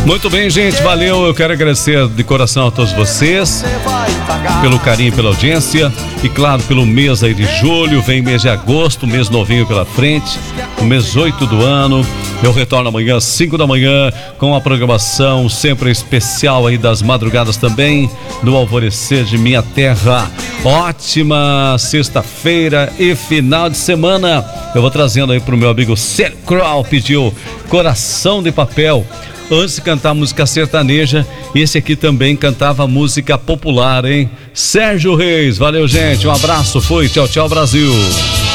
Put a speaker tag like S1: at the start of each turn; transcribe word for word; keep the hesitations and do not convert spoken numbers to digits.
S1: Muito bem, gente, valeu. Eu quero agradecer de coração a todos vocês pelo carinho, pela audiência e, claro, pelo mês aí de julho. Vem mês de agosto, mês novinho pela frente, o mês oito do ano. Eu retorno amanhã às cinco da manhã com a programação sempre especial aí das madrugadas também, do alvorecer de minha terra. Ótima sexta-feira e final de semana. Eu vou trazendo aí pro meu amigo Sérgio Crow, pediu Coração de Papel. Antes de cantar música sertaneja, esse aqui também cantava música popular, hein? Sérgio Reis, valeu, gente, um abraço, fui, tchau, tchau, Brasil.